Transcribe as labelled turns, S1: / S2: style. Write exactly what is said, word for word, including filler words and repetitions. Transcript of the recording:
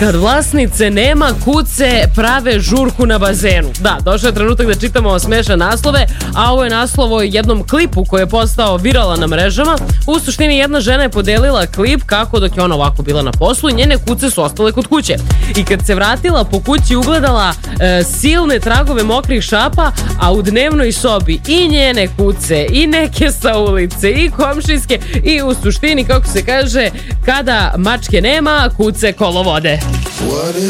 S1: Kad vlasnice nema, kuce prave žurku na bazenu. Da, došao je trenutak da čitamo smešne naslove, a ovo je naslov o jednom klipu koji je postao viralan na mrežama. U suštini jedna žena je podelila klip kako dok je ona ovako bila na poslu i njene kuce su ostale kod kuće. I kad se vratila po kući ugledala e, silne tragove mokrih šapa, a u dnevnoj sobi i njene kuce, i neke sa ulice, i komšijske, i u suštini, kako se kaže, kada mačke nema, kuce kolo vode.